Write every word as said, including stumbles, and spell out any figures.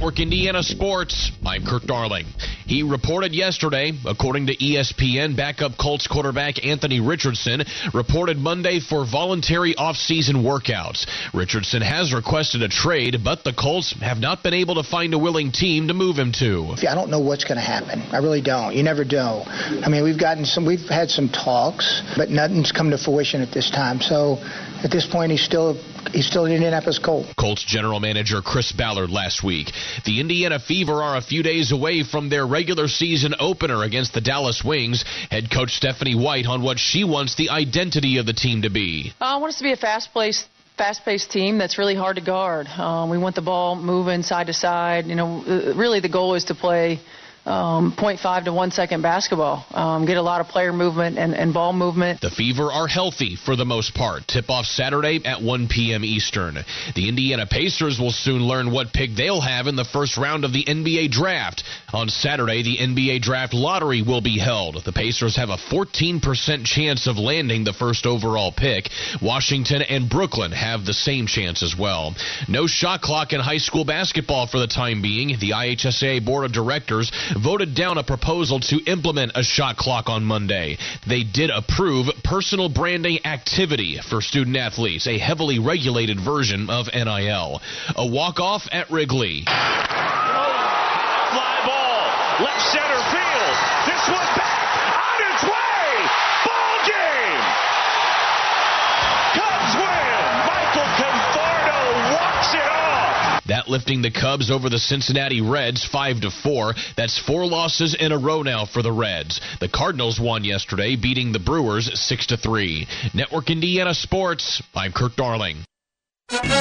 Network Indiana Sports, I'm Kirk Darling. He reported yesterday, according to E S P N, backup Colts quarterback Anthony Richardson reported Monday for voluntary off-season workouts. Richardson has requested a trade, but the Colts have not been able to find a willing team to move him to. I don't know what's going to happen. I really don't. You never know. I mean, we've gotten some, we've had some talks, but nothing's come to fruition at this time. So at this point, he's still He's still an Indianapolis Colt. Colts general manager Chris Ballard last week. The Indiana Fever are a few days away from their regular season opener against the Dallas Wings. Head coach Stephanie White on what she wants the identity of the team to be. Uh, I want us to be a fast-paced, fast-paced team that's really hard to guard. Um, we want the ball moving side to side. You know, really the goal is to play Um, point five to one second basketball. Um, get a lot of player movement and, and ball movement. The Fever are healthy for the most part. Tip-off Saturday at one p.m. Eastern. The Indiana Pacers will soon learn what pick they'll have in the first round of the N B A draft. On Saturday, the N B A draft lottery will be held. The Pacers have a fourteen percent chance of landing the first overall pick. Washington and Brooklyn have the same chance as well. No shot clock in high school basketball for the time being. The I H S A A Board of Directors voted down a proposal to implement a shot clock on Monday. They did approve personal branding activity for student athletes, a heavily regulated version of N I L. A walk-off at Wrigley. Fly ball, left center field. This one back, on its way. Ball game. Cubs win. Michael Conforto walks it off. That lifting the Cubs over the Cincinnati Reds five to four. That's four losses in a row now for the Reds. The Cardinals won yesterday, beating the Brewers six to three. Network Indiana Sports, I'm Kirk Darling.